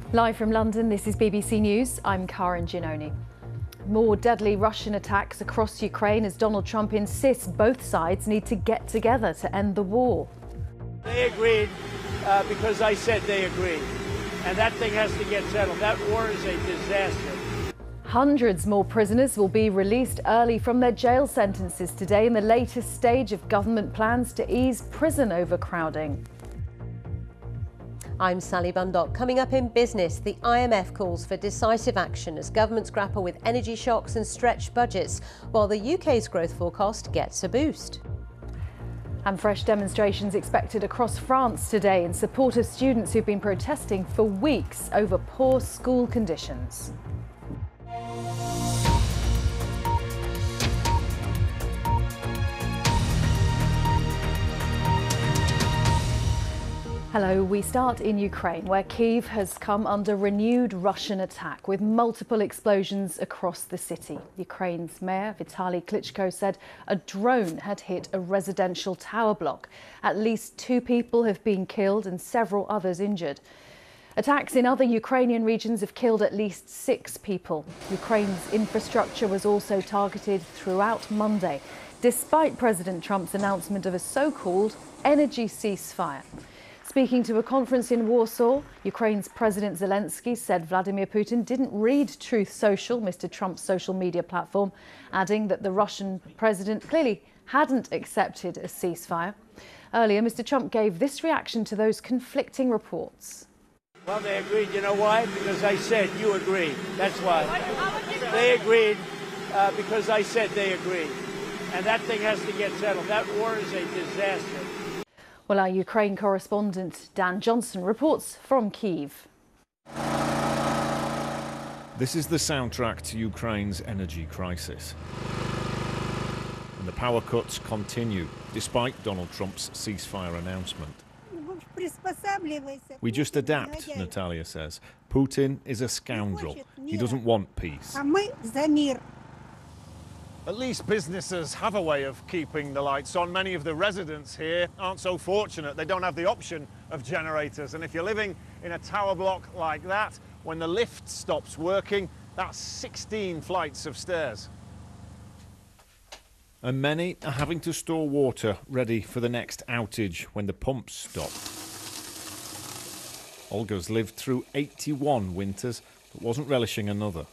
Live from London, this is BBC News. I'm Karen Giannoni. More deadly Russian attacks across Ukraine as Donald Trump insists both sides need to get together to end the war. They agreed because I said they agreed. And that thing has to get settled. That war is a disaster. Hundreds more prisoners will be released early from their jail sentences today in the latest stage of government plans to ease prison overcrowding. I'm Sally Bundock. Coming up in business, the IMF calls for decisive action as governments grapple with energy shocks and stretched budgets, while the UK's growth forecast gets a boost. And fresh demonstrations expected across France today in support of students who've been protesting for weeks over poor school conditions. Hello, we start in Ukraine, where Kyiv has come under renewed Russian attack with multiple explosions across the city. Ukraine's mayor Vitaly Klitschko said a drone had hit a residential tower block. At least 2 people have been killed and several others injured. Attacks in other Ukrainian regions have killed at least 6 people. Ukraine's infrastructure was also targeted throughout Monday, despite President Trump's announcement of a so-called energy ceasefire. Speaking to a conference in Warsaw, Ukraine's President Zelensky said Vladimir Putin didn't read Truth Social, Mr. Trump's social media platform, adding that the Russian president clearly hadn't accepted a ceasefire. Earlier, Mr. Trump gave this reaction to those conflicting reports. Well, they agreed. You know why? Because I said you agreed. That's why. They agreed because I said they agreed. And that thing has to get settled. That war is a disaster. Well, our Ukraine correspondent Dan Johnson reports from Kyiv. This is the soundtrack to Ukraine's energy crisis. And the power cuts continue, despite Donald Trump's ceasefire announcement. We just adapt, Natalia says. Putin is a scoundrel. He doesn't want peace. At least businesses have a way of keeping the lights on. Many of the residents here aren't so fortunate. They don't have the option of generators. And if you're living in a tower block like that, when the lift stops working, that's 16 flights of stairs. And many are having to store water ready for the next outage when the pumps stop. Olga's lived through 81 winters, but wasn't relishing another.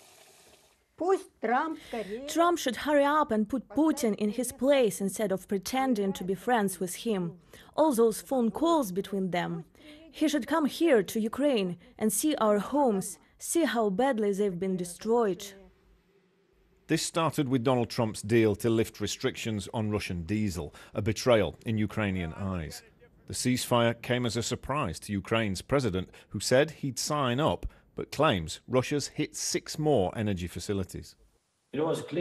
Trump should hurry up and put Putin in his place instead of pretending to be friends with him. All those phone calls between them. He should come here to Ukraine and see our homes, see how badly they've been destroyed. This started with Donald Trump's deal to lift restrictions on Russian diesel, a betrayal in Ukrainian eyes. The ceasefire came as a surprise to Ukraine's president, who said he'd sign up, but claims Russia's hit 6 more energy facilities. It was clear